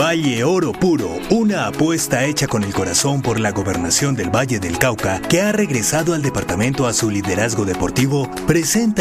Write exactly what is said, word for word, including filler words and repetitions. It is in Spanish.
Valle Oro Puro, una apuesta hecha con el corazón por la gobernación del Valle del Cauca, que ha regresado al departamento a su liderazgo deportivo, presenta